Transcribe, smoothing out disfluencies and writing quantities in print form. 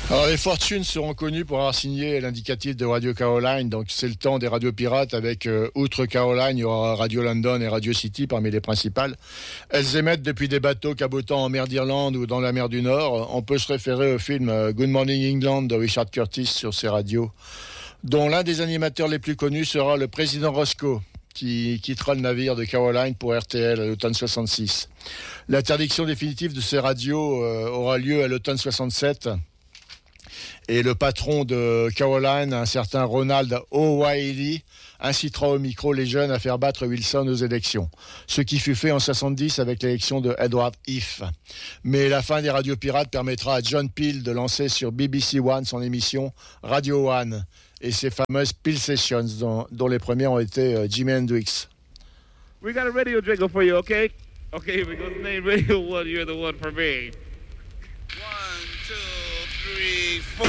Alors les Fortunes seront connus pour avoir signé l'indicatif de Radio Caroline, donc c'est le temps des radios pirates avec, outre Caroline, il y aura Radio London et Radio City parmi les principales. Elles émettent depuis des bateaux cabotant en mer d'Irlande ou dans la mer du Nord. On peut se référer au film Good Morning England de Richard Curtis sur ces radios, dont l'un des animateurs les plus connus sera le président Roscoe, qui quittera le navire de Caroline pour RTL à l'automne 66. L'interdiction définitive de ces radios aura lieu à l'automne 67. Et le patron de Caroline, un certain Ronald O'Reilly, incitera au micro les jeunes à faire battre Wilson aux élections. Ce qui fut fait en 70 avec l'élection de Edward Heath. Mais la fin des radios pirates permettra à John Peel de lancer sur BBC One son émission Radio One et ses fameuses Peel Sessions, dont les premiers ont été Jimi Hendrix. We got a radio jingle for you, okay? Okay, here we go. The name Radio One, you're the one for me. 1, 2, 3, 4.